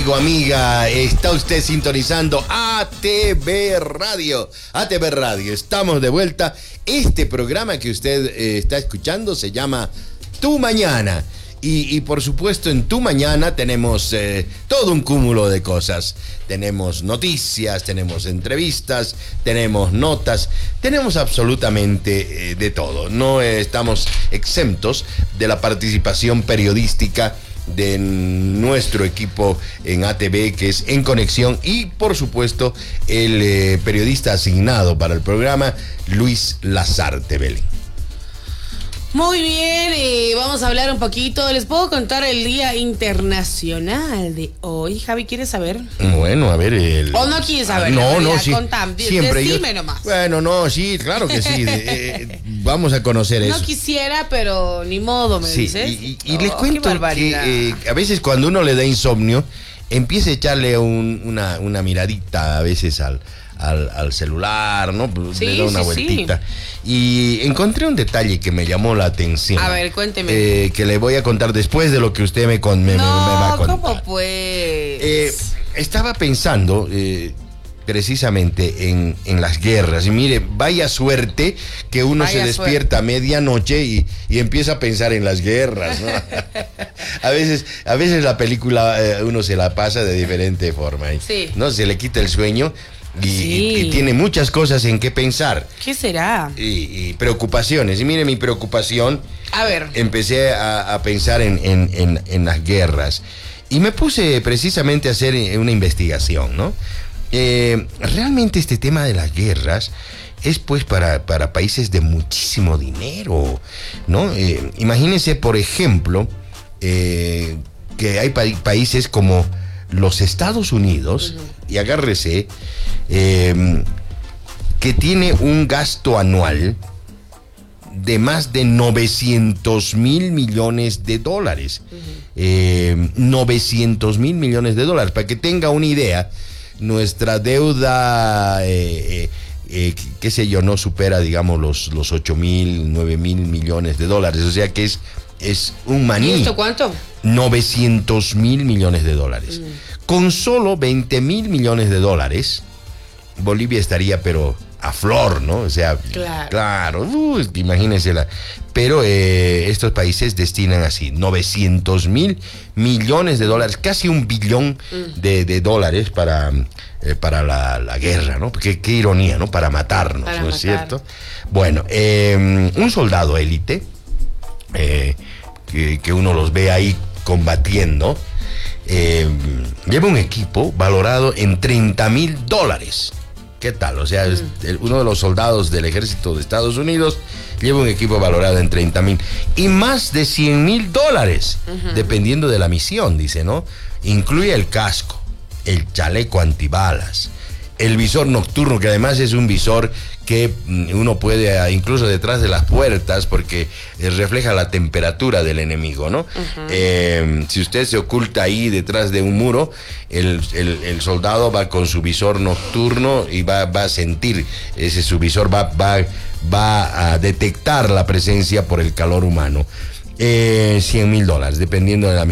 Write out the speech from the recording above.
amigo, amiga, está usted sintonizando ATV Radio. ATV Radio, estamos de vuelta. Este programa que usted está escuchando se llama Tu Mañana. Y por supuesto en Tu Mañana tenemos todo un cúmulo de cosas. Tenemos noticias, tenemos entrevistas, tenemos notas, tenemos absolutamente de todo. No estamos exentos de la participación periodística de nuestro equipo en ATV, que es En Conexión, y por supuesto el periodista asignado para el programa, Luis Lazarte Belén. Muy bien, vamos a hablar un poquito. Les puedo contar el Día Internacional de hoy. Javi, ¿quieres saber? Bueno, a ver. ¿O no quieres saber? No, sí. Siempre. Decime nomás. Bueno, no, sí, claro que sí. Vamos a conocer eso. No quisiera, pero ni modo, me dices. Y les cuento que a veces cuando uno le da insomnio, empieza a echarle una miradita a veces al celular, ¿no? Sí, le da una vueltita. Sí. Y encontré un detalle que me llamó la atención. A ver, cuénteme. Que le voy a contar después de lo que usted me va a contar. ¿Cómo pues? Estaba pensando precisamente en las guerras. Y mire, vaya suerte que uno se despierta a medianoche y empieza a pensar en las guerras, ¿no? A veces la película uno se la pasa de diferente forma, sí, ¿no? Se le quita el sueño. Y tiene muchas cosas en qué pensar. ¿Qué será? Y preocupaciones. Y mire, mi preocupación. A ver. Empecé a pensar en las guerras. Y me puse precisamente a hacer una investigación, ¿no? Realmente este tema de las guerras es pues para países de muchísimo dinero, ¿no? Imagínense, por ejemplo, que hay países como los Estados Unidos, y agárrese, que tiene un gasto anual de más de 900 mil millones de dólares. 900 mil millones de dólares. Para que tenga una idea, nuestra deuda, qué sé yo, no supera, digamos, los 8 mil, 9 mil millones de dólares. O sea que es un maní. ¿Y esto cuánto? 900 mil millones de dólares. Con solo 20 mil millones de dólares, Bolivia estaría pero a flor, ¿no? O sea, claro, imagínense. Pero estos países destinan así 900 mil millones de dólares, casi 1 billón de dólares para la guerra, ¿no? Porque qué ironía, ¿no? Para matarnos, ¿no es cierto? Bueno, un soldado élite, que uno los ve ahí combatiendo, lleva un equipo valorado en $30,000. ¿Qué tal? O sea, uno de los soldados del ejército de Estados Unidos lleva un equipo valorado en 30,000 y más de $100,000, dependiendo de la misión, dice, ¿no? Incluye el casco, el chaleco antibalas, el visor nocturno, que además es un visor que uno puede, incluso detrás de las puertas, porque refleja la temperatura del enemigo, ¿no? Si usted se oculta ahí detrás de un muro, el soldado va con su visor nocturno y va a sentir, su visor va a detectar la presencia por el calor humano. $100,000, dependiendo de la